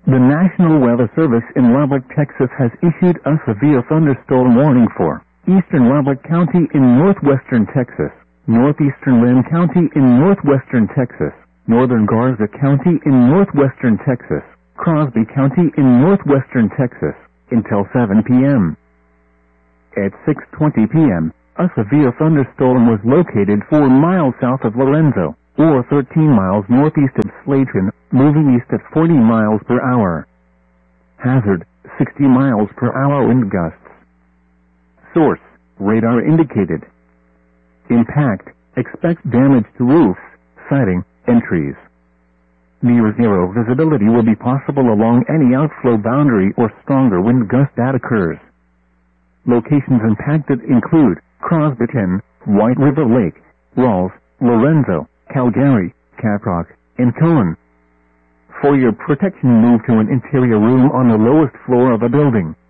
The National Weather Service in Lubbock, Texas has issued a severe thunderstorm warning for eastern Lubbock County in northwestern Texas, northeastern Lynn County in northwestern Texas, northern Garza County in northwestern Texas, Crosby County in northwestern Texas, until 7 p.m. At 6:20 p.m., a severe thunderstorm was located 4 miles south of Lorenzo, or 13 miles northeast of Slayton, moving east at 40 miles per hour. Hazard, 60 miles per hour wind gusts. Source, radar indicated. Impact, expect damage to roofs, siding, and trees. Near zero visibility will be possible along any outflow boundary or stronger wind gust that occurs. Locations impacted include Crosbyton, White River Lake, Rawls, Lorenzo, Calgary, Caprock, and Cohen. For your protection, move to an interior room on the lowest floor of a building.